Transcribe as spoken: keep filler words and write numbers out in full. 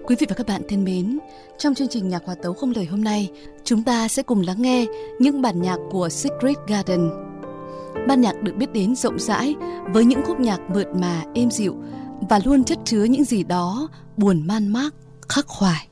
Quý vị và các bạn thân mến, trong chương trình Nhạc Hòa Tấu Không Lời hôm nay, chúng ta sẽ cùng lắng nghe những bản nhạc của Secret Garden. Ban nhạc được biết đến rộng rãi với những khúc nhạc mượt mà, êm dịu và luôn chất chứa những gì đó buồn man mác, khắc khoải.